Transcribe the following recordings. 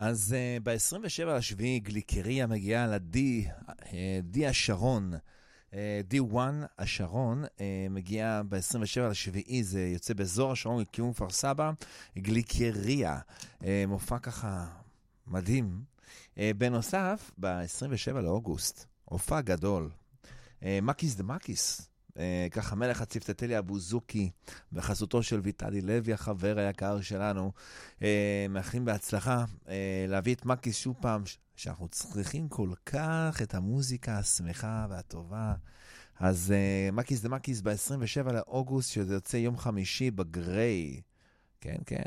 אז ב-27 לשביעי גליקריה מגיעה לדי השרון. D1 השרון מגיעה ב-27 לשביעי, זה יוצא באזור השרון, לכיוון כפר סבא, גליקריה, מופע ככה מדהים. בנוסף, ב-27 לאוגוסט, הופע גדול, מקיס דה מקיס, ככה מלך הצפתתלי אבוזוקי, בחסותו של ויטלי לוי, החבר היקר שלנו, מאחלים בהצלחה להביא את מקיס שוב פעם, שאנחנו צריכים כל כך את המוזיקה השמחה והטובה. אז מקיס דה מקיס ב-27 לאוגוסט, שזה יוצא יום חמישי בגריי. כן, כן.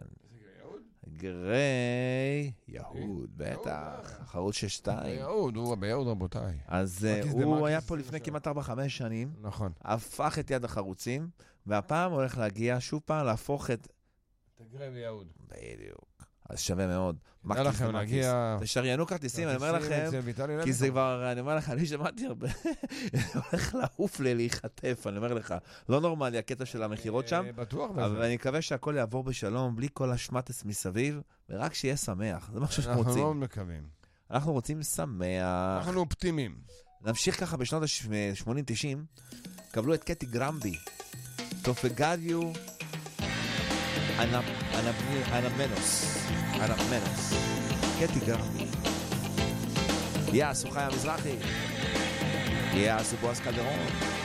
גריי, יהוד, בטח, חרוץ 62. ביהוד רבותיי. אז הוא היה פה לפני כמעט 4-5 שנים. נכון. הפך את יד החרוצים, והפעם הולך להגיע שוב פעם להפוך את... גריי ויהוד. בדיוק. אז שווה מאוד. תדע לכם, נגיע... תשריינו כרטיסים, אני אומר לכם, כי זה כבר, אני אומר לך, אני שמעתי הרבה, הולך לעוף להיחטף, אני אומר לך, לא נורמלי הקטע של המחירות שם, בטוח בזה. אבל אני מקווה שהכל יעבור בשלום, בלי כל השמטס מסביב, ורק שיהיה שמח, זה מה שאנחנו רוצים. אנחנו לא מקווים. אנחנו רוצים שמח. אנחנו אופטימיים. נמשיך ככה בשנות ה-80-90, קבלו את קטי גרמבי, טופגדיו, אנמנוס, קטי גרמבי, יאסו חיה מזרחי, יאסו בועז קלדרון.